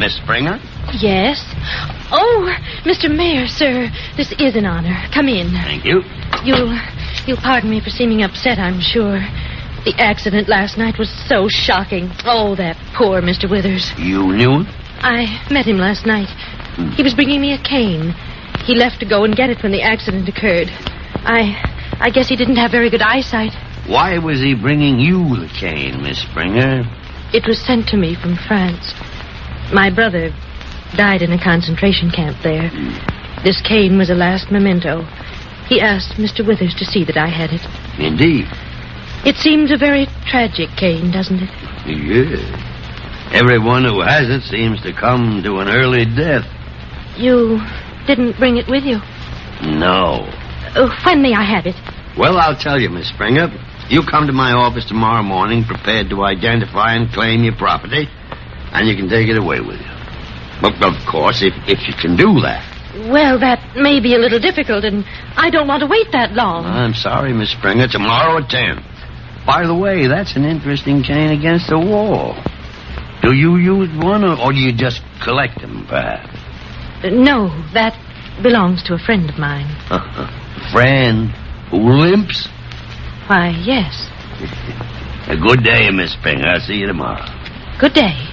Miss Springer? Yes. Oh, Mr. Mayor, sir, this is an honor. Come in. Thank you. You'll pardon me for seeming upset, I'm sure. The accident last night was so shocking. Oh, that poor Mr. Withers. You knew him? I met him last night. He was bringing me a cane. He left to go and get it when the accident occurred. I guess he didn't have very good eyesight. Why was he bringing you the cane, Miss Springer? It was sent to me from France. My brother died in a concentration camp there. This cane was a last memento. He asked Mr. Withers to see that I had it. Indeed. It seems a very tragic cane, doesn't it? Yes. Everyone who has it seems to come to an early death. You didn't bring it with you? No. When may I have it? Well, I'll tell you, Miss Springer. You come to my office tomorrow morning prepared to identify and claim your property, and you can take it away with you. But, of course, if you can do that. Well, that may be a little difficult, and I don't want to wait that long. I'm sorry, Miss Springer. Tomorrow at 10. By the way, that's an interesting cane against the wall. Do you use one, or do you just collect them, perhaps? No, that belongs to a friend of mine. Friend who limps? Why, yes. A good day, Miss Springer. I'll see you tomorrow. Good day.